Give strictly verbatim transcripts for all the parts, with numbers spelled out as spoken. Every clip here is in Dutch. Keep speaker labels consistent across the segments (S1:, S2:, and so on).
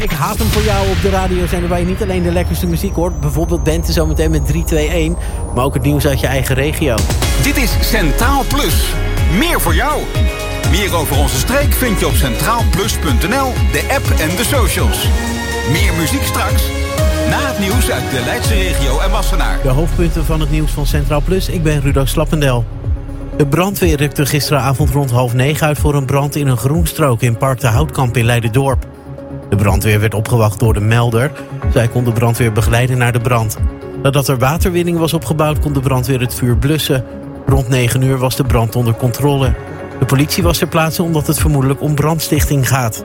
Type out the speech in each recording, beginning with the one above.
S1: Ik haat hem voor jou op de radiozender waar je niet alleen de lekkerste muziek hoort. Bijvoorbeeld Bente zometeen met drie twee een. Maar ook het nieuws uit je eigen regio.
S2: Dit is Centraal Plus. Meer voor jou. Meer over onze streek vind je op centraal plus punt n l, de app en de socials. Meer muziek straks. Na het nieuws uit de Leidse regio en Wassenaar.
S1: De hoofdpunten van het nieuws van Centraal Plus. Ik ben Rudo Slappendel. De brandweer rukte gisteravond rond half negen uit voor een brand in een groenstrook in Park de Houtkamp in Leiderdorp. De brandweer werd opgewacht door de melder. Zij kon de brandweer begeleiden naar de brand. Nadat er waterwinning was opgebouwd, kon de brandweer het vuur blussen. Rond negen uur was de brand onder controle. De politie was ter plaatse omdat het vermoedelijk om brandstichting gaat.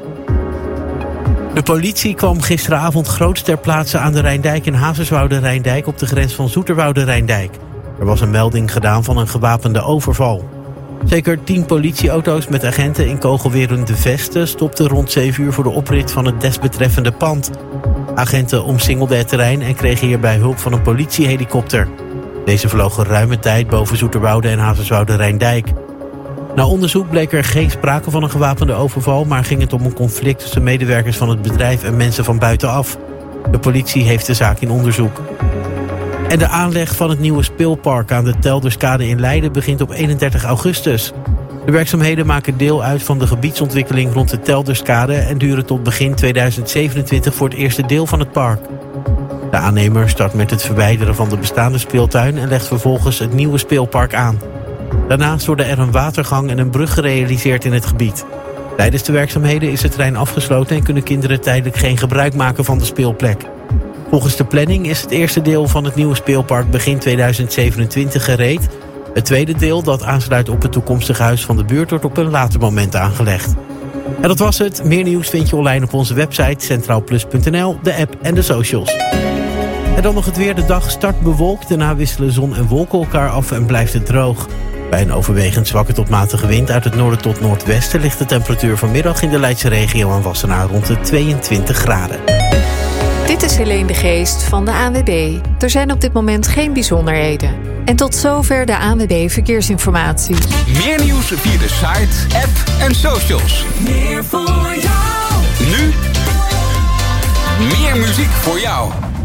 S1: De politie kwam gisteravond groots ter plaatse aan de Rijndijk in Hazerswoude-Rijndijk op de grens van Zoeterwoude-Rijndijk. Er was een melding gedaan van een gewapende overval. Zeker tien politieauto's met agenten in kogelwerende vesten stopten rond zeven uur voor de oprit van het desbetreffende pand. Agenten omsingelden het terrein en kregen hierbij hulp van een politiehelikopter. Deze vlogen ruime tijd boven Zoeterwoude en Hazerswoude-Rijndijk. Na onderzoek bleek er geen sprake van een gewapende overval, maar ging het om een conflict tussen medewerkers van het bedrijf en mensen van buitenaf. De politie heeft de zaak in onderzoek. En de aanleg van het nieuwe speelpark aan de Telderskade in Leiden begint op eenendertig augustus. De werkzaamheden maken deel uit van de gebiedsontwikkeling rond de Telderskade en duren tot begin tweeduizend zevenentwintig voor het eerste deel van het park. De aannemer start met het verwijderen van de bestaande speeltuin en legt vervolgens het nieuwe speelpark aan. Daarnaast worden er een watergang en een brug gerealiseerd in het gebied. Tijdens de werkzaamheden is het terrein afgesloten en kunnen kinderen tijdelijk geen gebruik maken van de speelplek. Volgens de planning is het eerste deel van het nieuwe speelpark begin tweeduizend zevenentwintig gereed. Het tweede deel, dat aansluit op het toekomstige huis van de buurt, wordt op een later moment aangelegd. En dat was het. Meer nieuws vind je online op onze website centraal plus punt n l, de app en de socials. En dan nog het weer. De dag start bewolkt, daarna wisselen zon en wolken elkaar af en blijft het droog. Bij een overwegend zwakke tot matige wind uit het noorden tot noordwesten ligt de temperatuur vanmiddag in de Leidse regio en Wassenaar rond de tweeëntwintig graden.
S3: Dit is Helene de Geest van de A N W B. Er zijn op dit moment geen bijzonderheden. En tot zover de A N W B Verkeersinformatie.
S2: Meer nieuws via de site, app en socials.
S4: Meer voor jou.
S2: Nu, meer muziek voor jou.